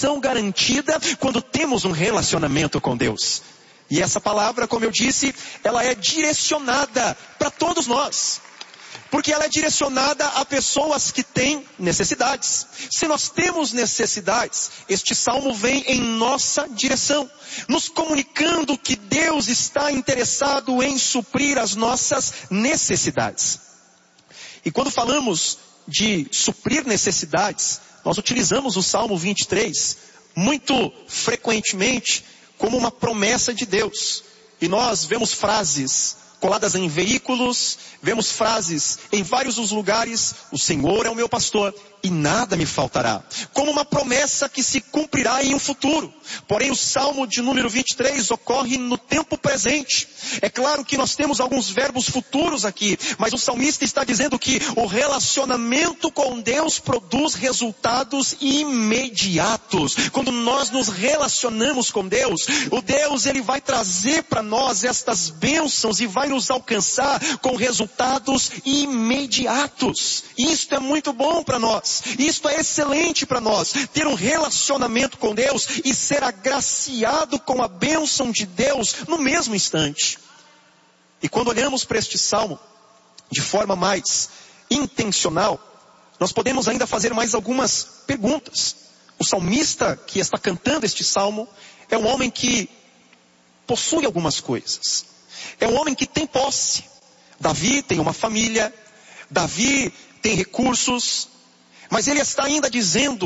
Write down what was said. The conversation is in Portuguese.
garantida quando temos um relacionamento com Deus. E essa palavra, como eu disse, ela é direcionada para todos nós. Porque ela é direcionada a pessoas que têm necessidades. Se nós temos necessidades, este salmo vem em nossa direção, nos comunicando que Deus está interessado em suprir as nossas necessidades. E quando falamos de suprir necessidades, nós utilizamos o Salmo 23 muito frequentemente como uma promessa de Deus. E nós vemos frases coladas em veículos, vemos frases em vários dos lugares: o Senhor é o meu pastor e nada me faltará. Como uma promessa que se cumprirá em um futuro. Porém, o Salmo de número 23 ocorre no tempo presente. É claro que nós temos alguns verbos futuros aqui, mas o salmista está dizendo que o relacionamento com Deus produz resultados imediatos. Quando nós nos relacionamos com Deus, o Deus, ele vai trazer para nós estas bênçãos e vai nos alcançar com resultados imediatos. Isto é muito bom para nós. Isto é excelente para nós, ter um relacionamento com Deus e ser agraciado com a bênção de Deus no mesmo instante. E quando olhamos para este salmo de forma mais intencional, nós podemos ainda fazer mais algumas perguntas. O salmista que está cantando este salmo é um homem que possui algumas coisas. É um homem que tem posse. Davi tem uma família, Davi tem recursos, mas ele está ainda dizendo